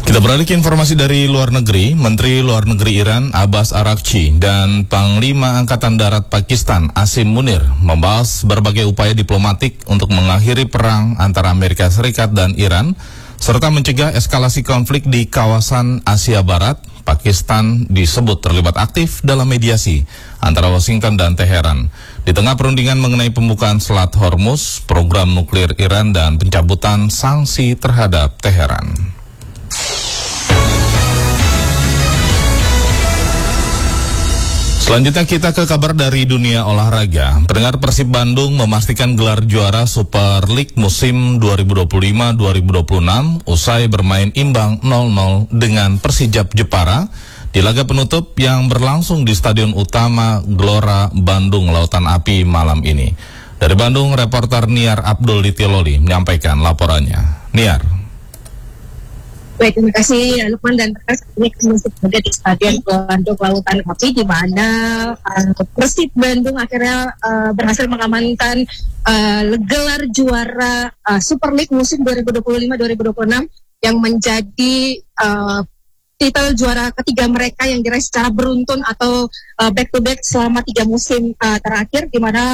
Kita beralih ke informasi dari luar negeri. Menteri Luar Negeri Iran Abbas Araghchi dan Panglima Angkatan Darat Pakistan Asim Munir membahas berbagai upaya diplomatik untuk mengakhiri perang antara Amerika Serikat dan Iran serta mencegah eskalasi konflik di kawasan Asia Barat. Pakistan disebut terlibat aktif dalam mediasi antara Washington dan Teheran di tengah perundingan mengenai pembukaan Selat Hormuz, program nuklir Iran, dan pencabutan sanksi terhadap Teheran. Selanjutnya kita ke kabar dari dunia olahraga. Pendengar, Persib Bandung memastikan gelar juara Super League musim 2025-2026 usai bermain imbang 0-0 dengan Persijap Jepara di laga penutup yang berlangsung di Stadion Utama Gelora Bandung Lautan Api malam ini. Dari Bandung, reporter Niar Abdul Ditiloli menyampaikan laporannya. Niar. Baik, terima kasih Lukman dan rekan. Ini masih berada di Stadion Bandung Lautan Api di mana Persib Bandung akhirnya berhasil mengamankan gelar juara Super League musim 2025-2026 yang menjadi titel juara ketiga mereka yang diraih secara beruntun atau back to back selama 3 musim terakhir, di mana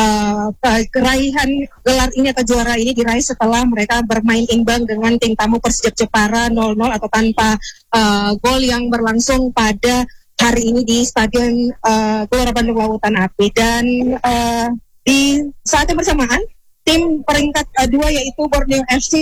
keraihan gelar ini atau juara ini diraih setelah mereka bermain imbang dengan tim tamu Persijap Jepara 0-0 atau tanpa gol yang berlangsung pada hari ini di Stadion Gelora Bandung Lautan Api. Dan di saat yang bersamaan tim peringkat 2 yaitu Borneo FC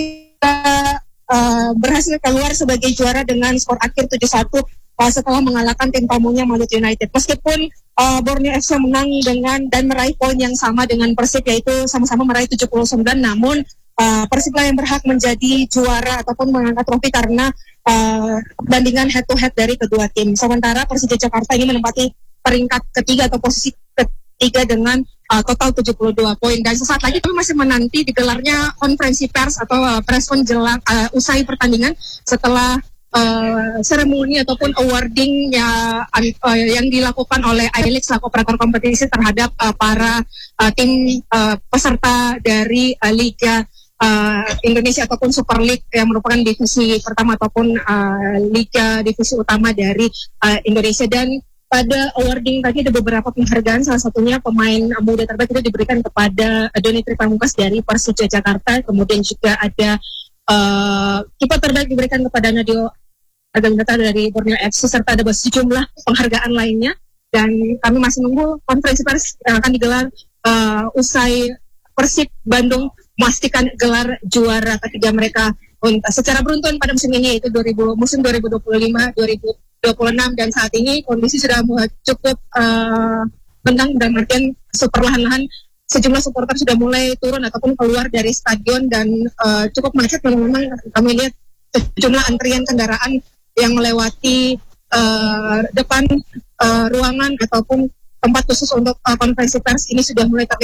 berhasil keluar sebagai juara dengan skor akhir 7-1 setelah mengalahkan tim tamunya Malut United. Meskipun Borneo FC menang dan meraih poin yang sama dengan Persib, yaitu sama-sama meraih 79, namun Persib lah yang berhak menjadi juara ataupun mengangkat trofi karena perbandingan head to head dari kedua tim. Sementara Persija Jakarta ini menempati peringkat ketiga atau posisi ketiga dengan total 72 poin. Dan sesaat lagi kami masih menanti digelarnya konferensi pers atau press conference usai pertandingan setelah seremoni ataupun awarding yang dilakukan oleh I-League selaku operator kompetisi terhadap para tim peserta dari Liga Indonesia ataupun Super League yang merupakan divisi pertama ataupun Liga divisi utama dari Indonesia. Dan pada awarding tadi ada beberapa penghargaan, salah satunya pemain muda terbaik itu diberikan kepada Doni Tripamungkas dari Persija Jakarta, kemudian juga ada kiper terbaik diberikan kepada Nadio Argandata dari Borneo FC, serta ada sejumlah penghargaan lainnya. Dan kami masih menunggu konferensi pers yang akan digelar usai Persib Bandung memastikan gelar juara ketiga mereka secara beruntun pada musim ini, yaitu musim 2025-2026. Dan saat ini kondisi sudah cukup tenggang, dan artian perlahan-lahan sejumlah supporter sudah mulai turun ataupun keluar dari stadion, dan cukup macet. Memang kami lihat sejumlah antrian kendaraan yang melewati depan ruangan ataupun tempat khusus untuk konferensi pers ini sudah mulai terlihat